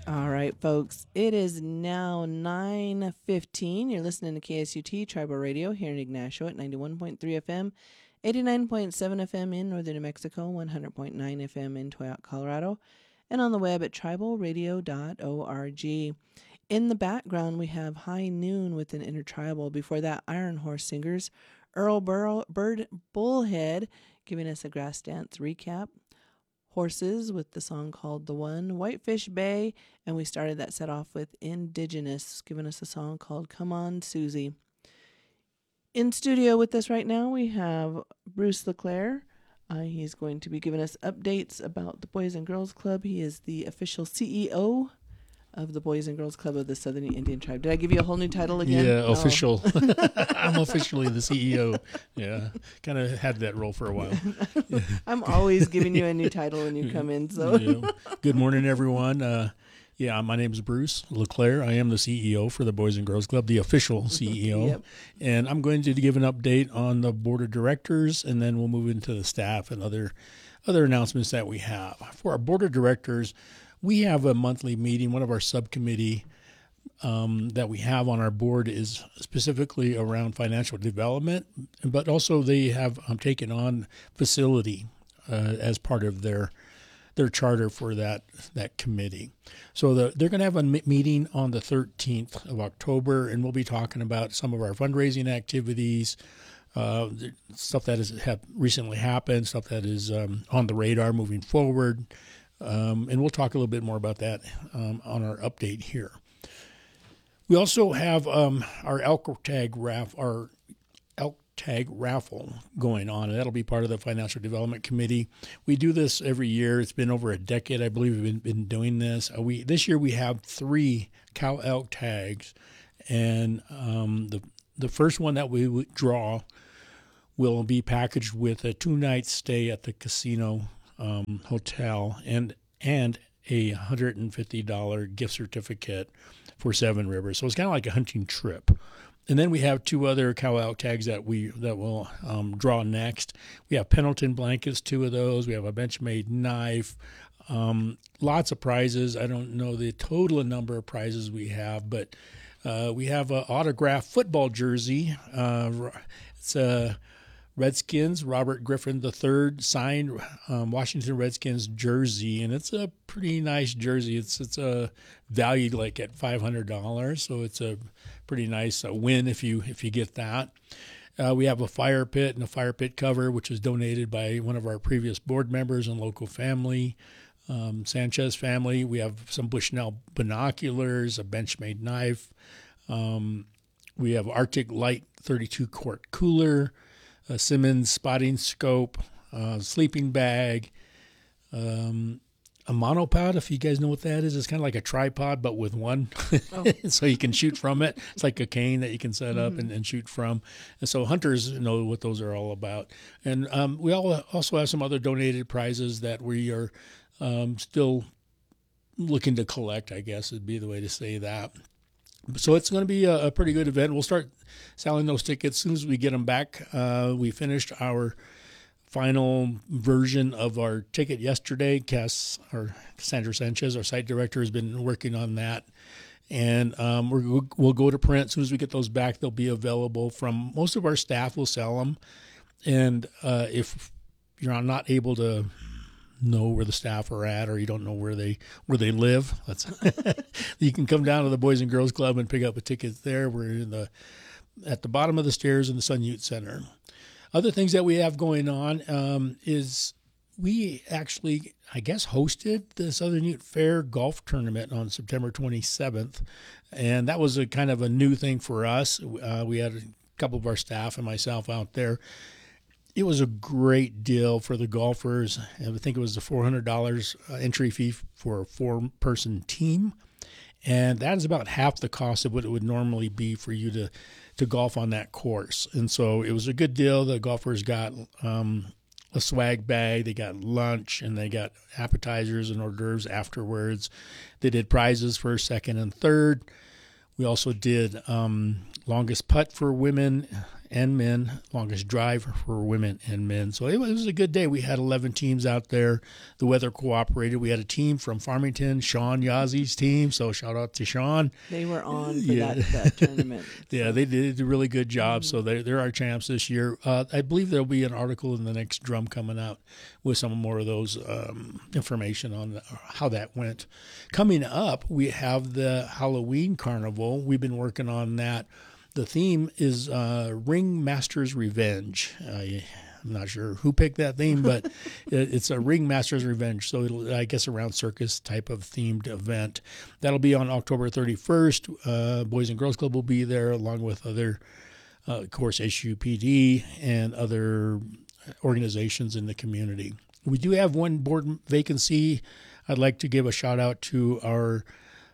All right, folks. It is now 9:15. You're listening to KSUT Tribal Radio here in Ignacio at 91.3 FM, 89.7 FM in northern New Mexico, 100.9 FM in Toyotte, Colorado, and on the web at tribalradio.org. In the background, we have High Noon with an intertribal. Before that, Iron Horse Singers, Earl Bird Bullhead giving us a grass dance recap. Horses with the song called The One, Whitefish Bay, and we started that set off with Indigenous, giving us a song called Come On, Susie. In studio with us right now, we have Bruce LeClaire. He's going to be giving us updates about the Boys and Girls Club. He is the official CEO of the Boys and Girls Club of the Southern Indian Tribe. Did I give you a whole new title again? Yeah, official. I'm officially the CEO. Yeah, kind of had that role for a while. I'm always giving you a new title when you come in. So, yeah. Good morning, everyone. My name is Bruce LeClaire. I am the CEO for the Boys and Girls Club, the official CEO. Yep. And I'm going to give an update on the board of directors, and then we'll move into the staff and other announcements that we have. For our board of directors, we have a monthly meeting. One of our subcommittee that we have on our board is specifically around financial development, but also they have taken on facility as part of their charter for that committee. So they're going to have a meeting on the 13th of October, and we'll be talking about some of our fundraising activities, stuff that have recently happened, stuff that is on the radar moving forward. And we'll talk a little bit more about that on our update here. We also have our elk tag raffle going on, and that'll be part of the Financial Development Committee. We do this every year. It's been over a decade, I believe, we've been doing this. This year we have 3 cow elk tags, and the first one that we draw will be packaged with a 2-night stay at the casino hotel and a $150 gift certificate for Seven Rivers. So it's kind of like a hunting trip. And then we have 2 other cow elk tags that we'll draw next. We have Pendleton blankets, 2 of those. We have a Benchmade knife. Lots of prizes. I don't know the total number of prizes we have, but we have an autographed football jersey. It's a Redskins, Robert Griffin III signed Washington Redskins jersey, and it's a pretty nice jersey. It's valued like at $500, so it's a pretty nice win if you get that. We have a fire pit and a fire pit cover, which was donated by one of our previous board members and local family, Sanchez family. We have some Bushnell binoculars, a Benchmade knife. We have Arctic Light 32-quart cooler, a Simmons spotting scope, sleeping bag, a monopod, if you guys know what that is. It's kind of like a tripod, but with one, so you can shoot from it. It's like a cane that you can set up and shoot from. And so hunters know what those are all about. And we also have some other donated prizes that we are still looking to collect, I guess would be the way to say that. So it's going to be a pretty good event. We'll start selling those tickets as soon as we get them back. We finished our final version of our ticket yesterday. Cassandra Sanchez, our site director, has been working on that. And we'll go to print. As soon as we get those back, they'll be available from most of our staff will sell them. And if you're not able to know where the staff are at, or you don't know where they live, you can come down to the Boys and Girls Club and pick up a ticket there. We're at the bottom of the stairs in the Sun Ute Center. Other things that we have going on is we actually, I guess, hosted the Southern Ute Fair golf tournament on September 27th, and that was a kind of a new thing for us. We had a couple of our staff and myself out there. It was a great deal for the golfers. I think it was the $400 entry fee for a 4-person team. And that is about half the cost of what it would normally be for you to golf on that course. And so it was a good deal. The golfers got a swag bag, they got lunch, and they got appetizers and hors d'oeuvres afterwards. They did prizes first, second, and third. We also did longest putt for women and men, longest drive for women and men. So it was a good day. We had 11 teams out there. The weather cooperated. We had a team from Farmington, Sean Yazzi's team. So shout out to Sean. They were on for that tournament. Yeah, they did a really good job. So they're our champs this year. I believe there'll be an article in the next drum coming out with some more of those information on how that went. Coming up, we have the Halloween Carnival. We've been working on that. The theme is Ringmaster's Revenge. I'm not sure who picked that theme, but it's a Ringmaster's Revenge. So it'll, I guess, around circus type of themed event. That'll be on October 31st. Boys and Girls Club will be there along with other, of course, HUPD and other organizations in the community. We do have one board vacancy. I'd like to give a shout out to our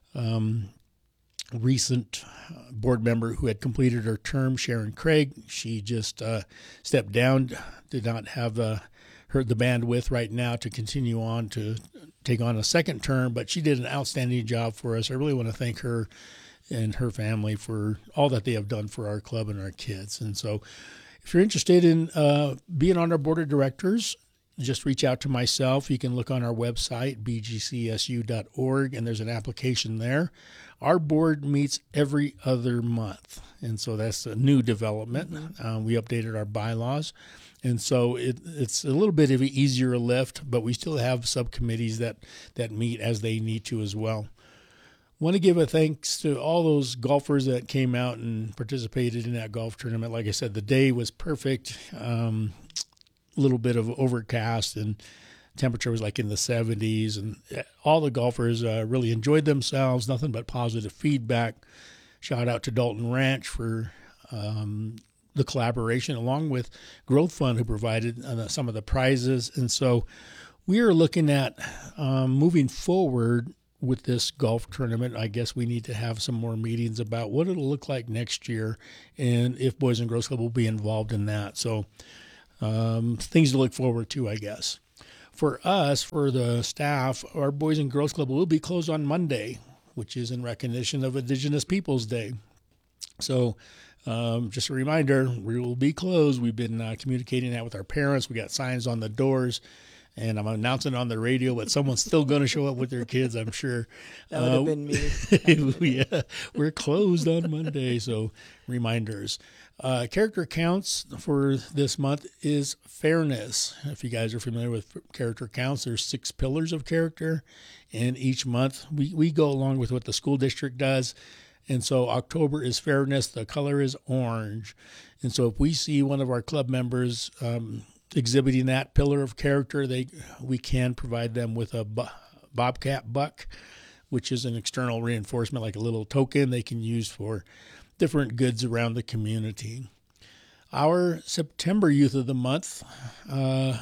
recent board member who had completed her term, Sharon Craig. She just stepped down, did not have the bandwidth right now to continue on to take on a second term, but she did an outstanding job for us. I really want to thank her and her family for all that they have done for our club and our kids. And so if you're interested in being on our board of directors, just reach out to myself. You can look on our website, bgcsu.org, and there's an application there. Our board meets every other month, and so that's a new development. We updated our bylaws, and so it's a little bit of an easier lift, but we still have subcommittees that meet as they need to as well. Want to give a thanks to all those golfers that came out and participated in that golf tournament. Like I said, the day was perfect. Little bit of overcast and temperature was like in the 70s, and all the golfers really enjoyed themselves. Nothing but positive feedback. Shout out to Dalton Ranch for the collaboration, along with Growth Fund, who provided some of the prizes. And so we are looking at moving forward with this golf tournament. I guess we need to have some more meetings about what it'll look like next year and if Boys and Girls Club will be involved in that. So things to look forward to, I guess. For us, for the staff, our Boys and Girls Club will be closed on Monday, which is in recognition of Indigenous Peoples Day. So just a reminder, we will be closed. We've been communicating that with our parents. We got signs on the doors, and I'm announcing on the radio, but someone's still going to show up with their kids, I'm sure. That would have been me. Yeah, we're closed on Monday, so reminders. Character counts for this month is fairness. If you guys are familiar with character counts, there's 6 pillars of character, and each month we go along with what the school district does. And so October is fairness. The color is orange. And so if we see one of our club members exhibiting that pillar of character, we can provide them with a Bobcat buck, which is an external reinforcement, like a little token they can use for different goods around the community. Our September Youth of the Month, I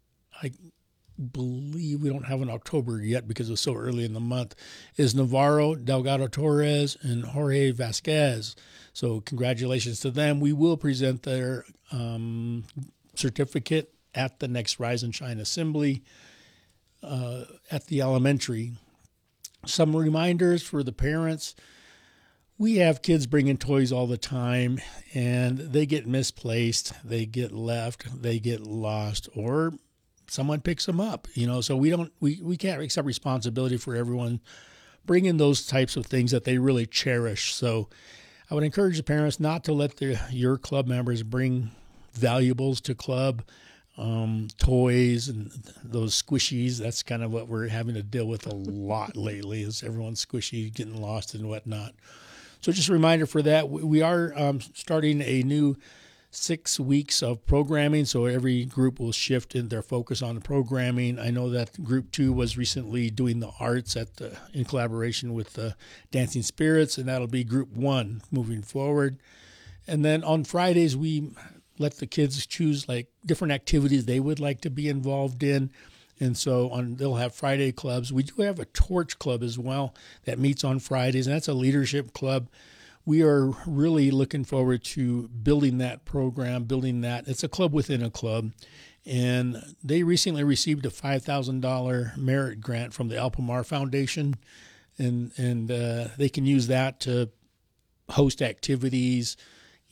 believe we don't have an October yet because it's so early in the month, is Navarro, Delgado Torres, and Jorge Vasquez. So congratulations to them. We will present their certificate at the next Rise and Shine Assembly at the elementary. Some reminders for the parents. We have kids bringing toys all the time, and they get misplaced, they get left, they get lost, or someone picks them up. So we can't accept responsibility for everyone bringing those types of things that they really cherish. So I would encourage the parents not to let your club members bring valuables to club, toys and those squishies. That's kind of what we're having to deal with a lot lately, is everyone's squishy, getting lost and whatnot. So just a reminder for that, we are starting a new 6 weeks of programming, so every group will shift in their focus on the programming. I know that Group 2 was recently doing the arts in collaboration with the Dancing Spirits, and that'll be Group 1 moving forward. And then on Fridays, we let the kids choose like different activities they would like to be involved in. And so they'll have Friday clubs. We do have a torch club as well that meets on Fridays, and that's a leadership club. We are really looking forward to building that program, It's a club within a club. And they recently received a $5,000 merit grant from the Alpamar Foundation. And they can use that to host activities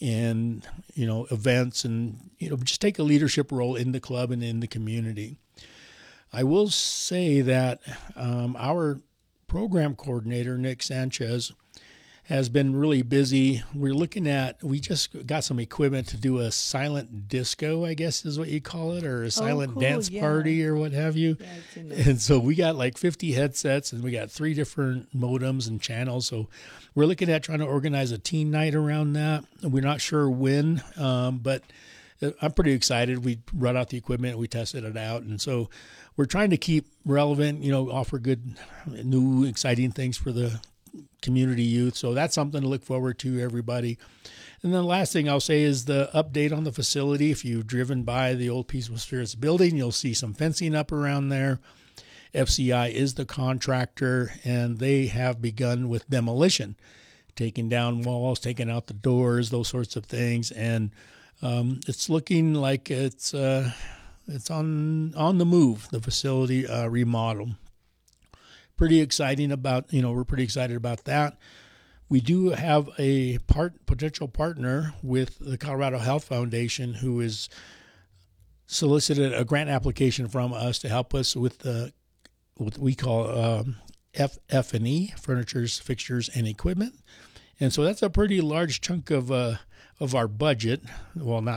and, events and, just take a leadership role in the club and in the community. I will say that our program coordinator, Nick Sanchez, has been really busy. We just got some equipment to do a silent disco, I guess is what you call it, or a silent dance party or what have you. Yeah, and so we got like 50 headsets and we got 3 different modems and channels. So we're looking at trying to organize a teen night around that. We're not sure when, but I'm pretty excited. We brought out the equipment, we tested it out. And so we're trying to keep relevant, offer good, new, exciting things for the community youth. So that's something to look forward to, everybody. And then the last thing I'll say is the update on the facility. If you've driven by the old Peaceful Spirits building, you'll see some fencing up around there. FCI is the contractor, and they have begun with demolition, taking down walls, taking out the doors, those sorts of things. And it's looking like it's on the move, the facility remodel. Pretty exciting about, we're pretty excited about that. We do have a potential partner with the Colorado Health Foundation who has solicited a grant application from us to help us with what we call FF&E, furnitures, fixtures, and equipment. And so that's a pretty large chunk of our budget. Well, not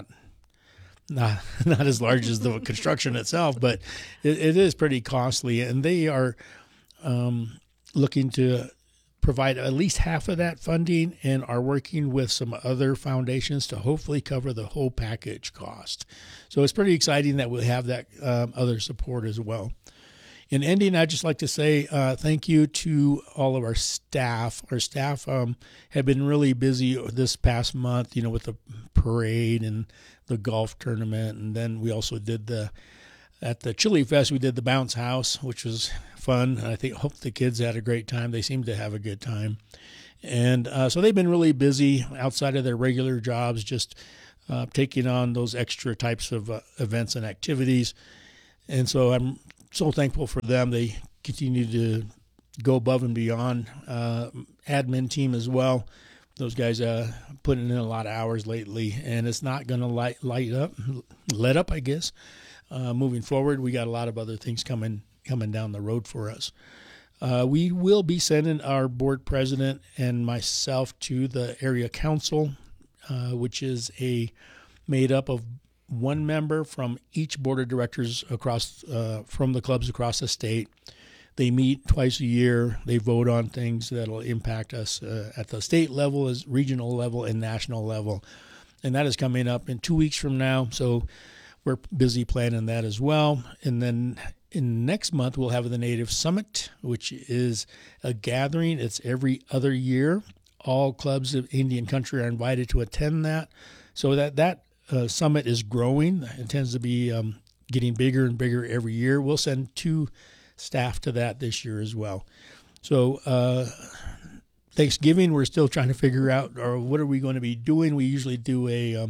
as large as the construction itself, but it is pretty costly. And they are looking to provide at least half of that funding and are working with some other foundations to hopefully cover the whole package cost. So it's pretty exciting that we'll have that other support as well. In ending, I'd just like to say thank you to all of our staff. Our staff have been really busy this past month, with the parade and the golf tournament. And then we also did at the Chili Fest, we did the bounce house, which was fun. I hope the kids had a great time. They seemed to have a good time. And so they've been really busy outside of their regular jobs, just taking on those extra types of events and activities. And so I'm so thankful for them. They continue to go above and beyond. Admin team as well. Those guys putting in a lot of hours lately, and it's not going to let up, I guess. Moving forward, we got a lot of other things coming down the road for us. We will be sending our board president and myself to the area council, which is made up of one member from each board of directors across from the clubs across the state. They meet twice a year. They vote on things that'll impact us at the state level, as regional level, and national level. And that is coming up in 2 weeks from now. So we're busy planning that as well. And then in next month, we'll have the Native Summit, which is a gathering. It's every other year. All clubs of Indian country are invited to attend that. So that summit is growing. It tends to be getting bigger and bigger every year. We'll send 2 staff to that this year as well. So Thanksgiving, we're still trying to figure out, or what are we going to be doing? We usually do a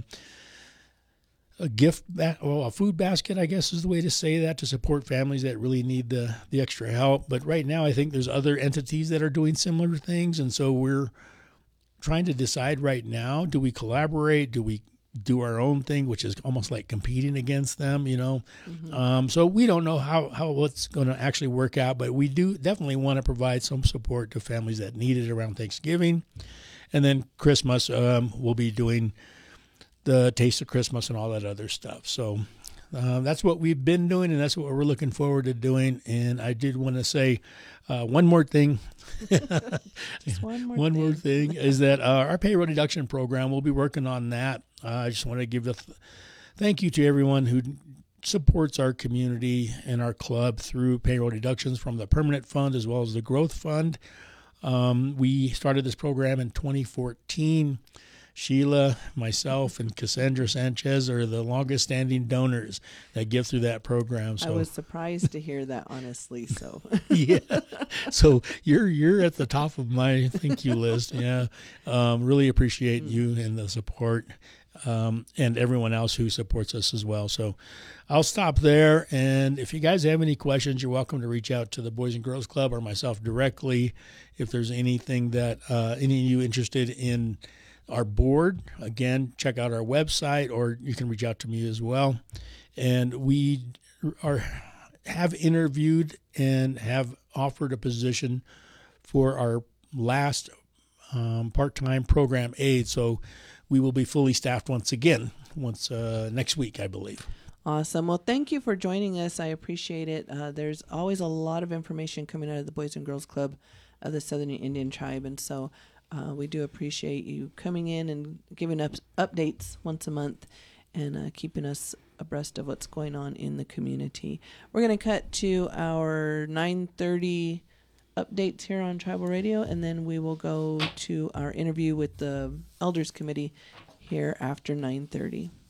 food basket, I guess is the way to say that, to support families that really need the extra help. But right now, I think there's other entities that are doing similar things. And so we're trying to decide right now, do we collaborate? Do we do our own thing, which is almost like competing against them, Mm-hmm. So we don't know how what's going to actually work out, but we do definitely want to provide some support to families that need it around Thanksgiving. And then Christmas, we'll be doing the Taste of Christmas and all that other stuff. So that's what we've been doing, and that's what we're looking forward to doing. And I did want to say one more thing. Just one more thing is that our payroll deduction program, we'll be working on that. I just want to give a thank you to everyone who supports our community and our club through payroll deductions from the permanent fund as well as the growth fund. We started this program in 2014. Sheila, myself, and Cassandra Sanchez are the longest standing donors that give through that program. So I was surprised to hear that, honestly. So yeah, so you're at the top of my thank you list. Yeah, really appreciate you and the support, and everyone else who supports us as well. So I'll stop there. And if you guys have any questions, you're welcome to reach out to the Boys and Girls Club or myself directly. If there's anything that any of you interested in our board. Again, check out our website, or you can reach out to me as well. And we have interviewed and have offered a position for our last part-time program aide. So we will be fully staffed once next week, I believe. Awesome. Well, thank you for joining us. I appreciate it. There's always a lot of information coming out of the Boys and Girls Club of the Southern Indian Tribe. And so we do appreciate you coming in and giving us updates once a month and keeping us abreast of what's going on in the community. We're going to cut to our 9:30 updates here on Tribal Radio, and then we will go to our interview with the Elders Committee here after 9:30.